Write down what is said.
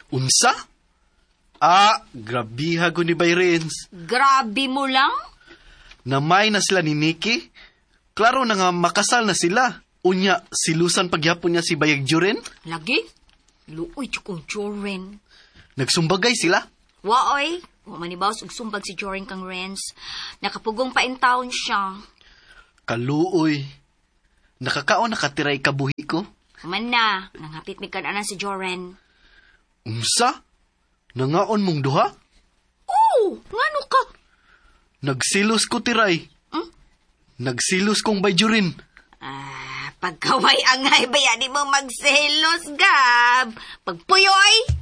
Unsa? Grabiha ko ni Bayrens. Grabe mo lang? Namay na sila ni Nikki. Klaro na nga makasal na sila. Unya, silusan pagyapon niya si Bayag Juren. Lagi? Luoy chukong Joren. Nagsumbagay sila. Waoy, manibaws og sumbag si Joren kang Renz. Nakapugong pa in taon siya. Kaluoy. Nakakaon nakatiray kabuhi ko. Man na, nanghapit mi kananan si Joren. Unsa? Nangaon mong duha? Oo, ngano ka? Nagsilos ko tiray. Nagsilos kong Bayjurin. Pagkaway angay bayani mo magselos, Gab. Pagpuyoy!